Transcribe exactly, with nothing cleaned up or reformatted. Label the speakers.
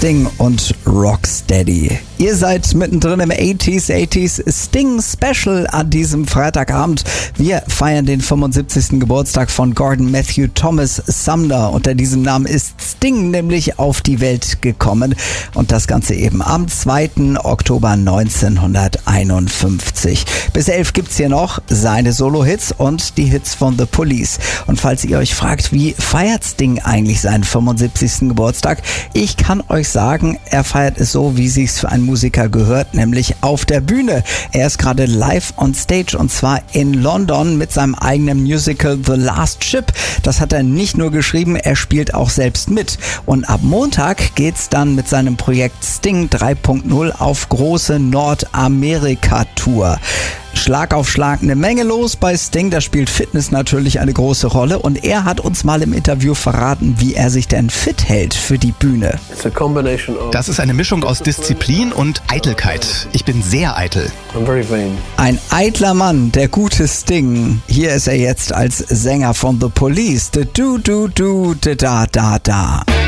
Speaker 1: Sting und Rocksteady. Ihr seid mittendrin im achtziger achtziger Sting Special an diesem Freitagabend. Wir feiern den fünfundsiebzigsten Geburtstag von Gordon Matthew Thomas Sumner. Unter diesem Namen ist Sting nämlich auf die Welt gekommen. Und das Ganze eben am zweiten Oktober neunzehnhunderteinundfünfzig. Bis elf gibt's hier noch seine Solo-Hits und die Hits von The Police. Und falls ihr euch fragt, wie feiert Sting eigentlich seinen fünfundsiebzigsten Geburtstag? Ich kann euch sagen, er feiert es so, wie sich's für einen Musiker gehört, nämlich auf der Bühne. Er ist gerade live on stage und zwar in London mit seinem eigenen Musical The Last Ship. Das hat er nicht nur geschrieben, er spielt auch selbst mit. Und ab Montag geht's dann mit seinem Projekt Sting drei Punkt null auf große Nordamerika-Tour. Schlag auf Schlag eine Menge los bei Sting, da spielt Fitness natürlich eine große Rolle und er hat uns mal im Interview verraten, wie er sich denn fit hält für die Bühne.
Speaker 2: Das ist eine Mischung aus Disziplin und Eitelkeit. Ich bin sehr eitel.
Speaker 1: Ein eitler Mann, der gute Sting. Hier ist er jetzt als Sänger von The Police. Da, du, du, du, da, da, da.